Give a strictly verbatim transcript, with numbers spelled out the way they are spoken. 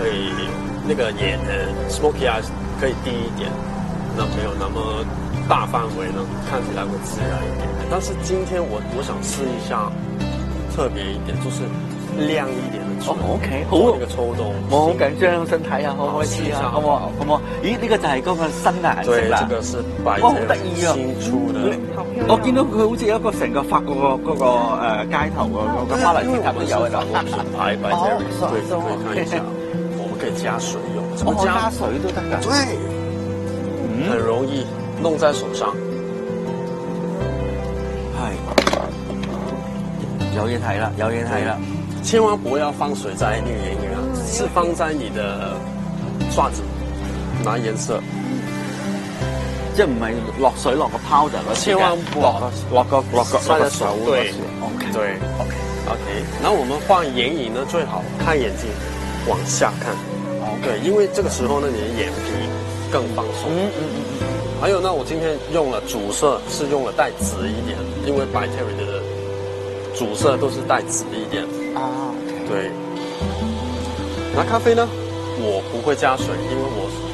可以那个眼呃 smoky eyes 可以低一点，那没有那么大范围呢，看起来会自然一点。但是今天我我想試一下特別一點，就是亮一點嘅唇。 哦 OK， 好。 做呢個抽動。 我好緊張，想睇下可唔可以試下，好唔好？好唔好？咦，呢個就係嗰個新顏色啦。 對，這個是白哇，好得意啊！ 新出的。 我見到佢好似一個成個法國個嗰個誒街頭個嗰個巴黎鐵塔都有喺度。 品牌白 Terry，對，可以看一下。我們可以加水用，怎麼加？ 加水都得㗎。 對，很容易弄在手上。 係。有嘢睇啦，有嘢睇啦。 千萬不要放水在那個眼影啊，是放在你的刷子拿顏色， 即係唔係落水落個 powder 嗰時， 千萬不落落個落個刷在手對 ，OK 對 OK OK。然後我們畫眼影呢，最好看眼睛往下看，對，因為這個時候呢，你的眼皮更放鬆。嗯嗯嗯嗯。還有呢，我今天用了主色是用了帶紫一點，因為白 Terry 的主色都是帶紫一點。啊，對。那咖啡呢？我不會加水，因為我